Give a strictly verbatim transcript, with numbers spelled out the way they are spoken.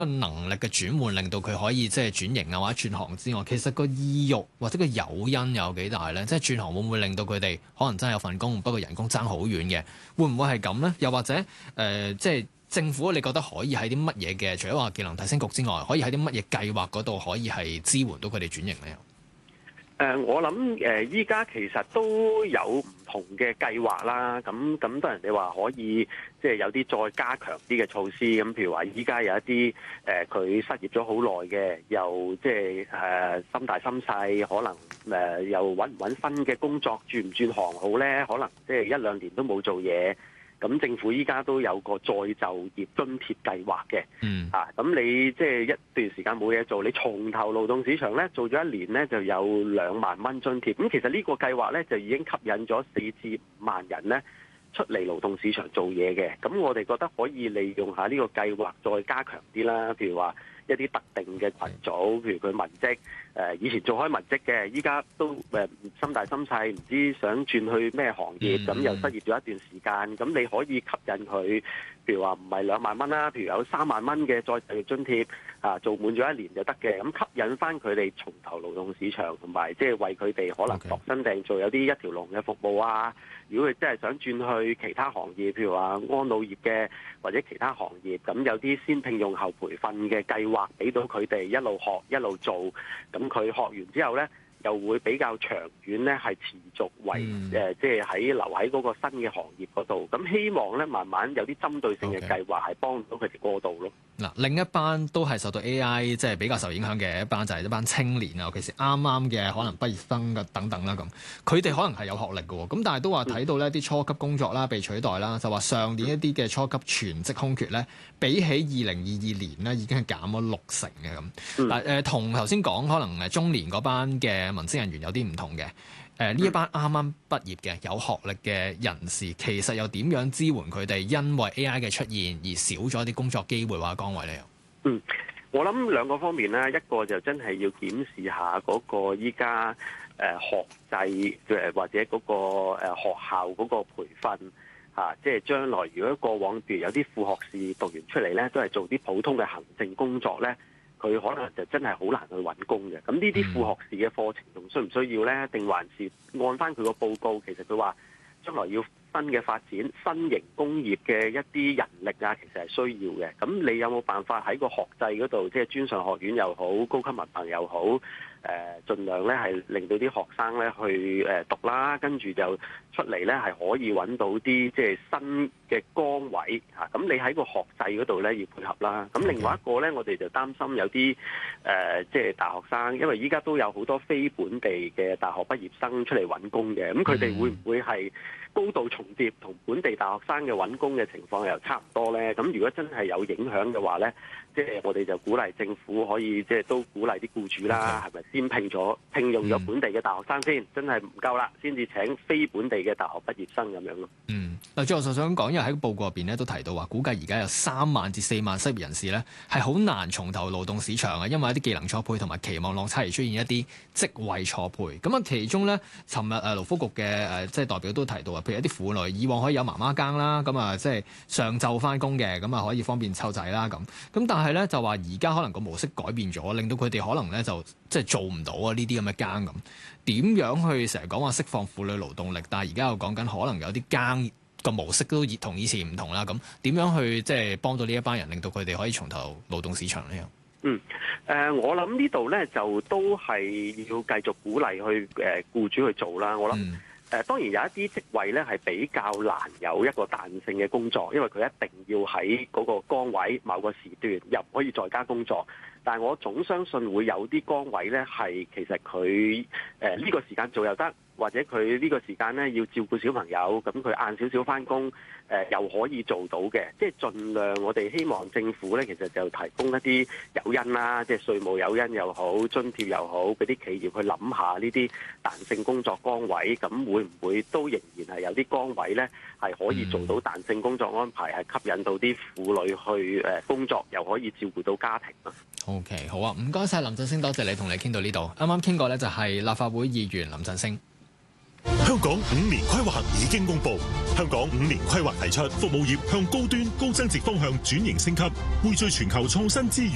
能力嘅轉換，令到佢可以即係轉型啊，或者轉行之外，其實個意欲或者個誘因有幾大咧？即係轉行會唔會令到佢哋可能真係有份工，不過人工爭好遠嘅，會唔會係咁咧？又或者誒、呃，即係政府你覺得可以喺啲乜嘢嘅？除咗話技能提升局之外，可以喺啲乜嘢計劃嗰度可以係支援到佢哋轉型咧？ 誒、呃，我諗誒，依、呃、家其實都有唔同嘅計劃啦。咁咁當然你話可以，即係有啲再加強啲嘅措施。咁譬如話，依家有一啲誒，佢、呃、失業咗好耐嘅，又即係誒心大心細，可能誒、呃、又揾唔揾新嘅工作，轉唔轉行好咧？可能即係一兩年都冇做嘢。咁政府依家都有個再就業津貼計劃嘅，嗯啊，咁你即係一段時間冇嘢做，你從頭勞動市場咧做咗一年咧，就有兩萬蚊津貼。咁其實呢個計劃咧就已經吸引咗四至五萬人咧出嚟勞動市場做嘢嘅。咁我哋覺得可以利用下呢個計劃再加強啲啦，譬如話一啲特定嘅群組，譬如佢文職，誒以前做開文職嘅，依家都誒心大心細，唔知想轉去咩行業，咁又失業咗一段時間，咁你可以吸引佢，譬如話唔係兩萬蚊啦，譬如有三萬蚊嘅再就業津貼，啊做滿咗一年就得嘅，咁吸引翻佢哋重投勞動市場，同埋即係為佢哋可能度身訂做有啲一條龍嘅服務啊。如果佢真係想轉去其他行業，譬如話安老業嘅或者其他行業，咁有啲先聘用後培訓嘅計劃，俾到佢哋一路學一路做，咁佢學完之後呢，又會比較長遠呢，係持續為誒，即係喺留喺嗰個新嘅行業嗰度。咁希望呢，慢慢有啲針對性嘅計劃，係幫到佢哋過渡咯。 嗱，另一班都係受到 A I 即係比較受影響嘅一班，就係一班青年啊，尤其是啱啱嘅可能畢業生嘅等等啦咁。佢哋可能係有學歷嘅喎，咁但係都話睇到呢啲初級工作啦被取代啦，就話上年一啲嘅初級全職空缺咧，比起二零二二年呢已經係減咗六成嘅咁。嗱誒，同頭先講可能誒中年嗰班嘅文職人員有啲唔同嘅。誒呢一班啱啱畢業嘅有學歷嘅人士，其實又點樣支援佢哋？因為 A I 嘅出現而少咗啲工作機會或者崗位咧？ 嗯，我諗兩個方面咧，一個就真係要檢視下嗰個依家誒學制誒或者嗰個誒學校嗰個培訓嚇，即係將來如果過往譬如有啲副學士讀完出嚟咧，都係做啲普通嘅行政工作咧。佢可能就真係好難去揾工嘅。咁呢啲副學士嘅課程仲需唔需要呢？定還是按翻佢個報告，其實佢話將來要新嘅發展、新型工業嘅一啲人力啊，其實係需要嘅。咁你有冇辦法喺個學制嗰度，即係專上學院又好、高級文憑又好，誒、呃，盡量咧係令到啲學生咧去誒讀啦，跟住就出嚟咧係可以揾到啲即係新嘅崗位嚇。咁你喺個學制嗰度咧要配合啦。咁另外一個咧，我哋就擔心有啲誒、呃，即係大學生，因為依家都有好多非本地嘅大學畢業生出嚟揾工嘅。咁佢哋會唔會係高度重疊，同本地大學生嘅揾工嘅情況又差唔多咧？咁如果真係有影響嘅話咧，即係我哋就鼓勵政府可以即係都鼓勵啲僱主啦，係咪先聘咗聘用咗本地嘅大學生先，真係唔夠啦，先至請非本地嘅大學畢業生咁樣咯。 嗯，嗱，最後就想講，因為喺報告入邊咧都提到話，估計而家有三萬至四萬失業人士咧係好難重投勞動市場嘅，因為一啲技能錯配同埋期望落差而出現一啲職位錯配。咁啊，其中咧，尋日誒勞福局嘅誒即係代表都提到啊，譬如一啲婦女以往可以有媽媽更啦，咁啊即係上晝翻工嘅，咁啊可以方便湊仔啦咁。咁但係咧就話而家可能個模式改變咗，令到佢哋可能咧就即係做唔到啊呢啲咁嘅更咁。點樣去成日講話釋放婦女勞動力，但係而家又講緊可能有啲更個模式都同以前唔同啦。咁點樣去即係幫到呢一班人，令到佢哋可以重投勞動市場呢？ 嗯，誒、呃，我諗呢度咧就都係要繼續鼓勵去誒僱主去做啦。我諗誒、嗯呃，當然有一啲職位咧係比較難有一個彈性嘅工作，因為佢一定要喺嗰個崗位某個時段，又唔可以在家工作。但係我總相信會有啲崗位咧係其實佢誒呢個時間做又得。或者佢呢個時間咧要照顧小朋友，咁佢晏少少翻工，誒、呃、又可以做到嘅，即係盡量我哋希望政府咧，其實就提供一啲誘因啦，即係稅務誘因又好，津貼又好，俾啲企業去諗下呢啲彈性工作崗位，咁會唔會都仍然係有啲崗位咧係可以做到彈性工作安排，係吸引到啲婦女去誒工作，又可以照顧到家庭啊。 OK， 好啊，唔該晒林振昇，多謝你同你傾到呢度。啱啱傾過咧就係立法會議員林振昇。 香港五年規劃已經公布，香港五年規劃提出服務業向高端高增值方向轉型升級，匯聚全球創新資源。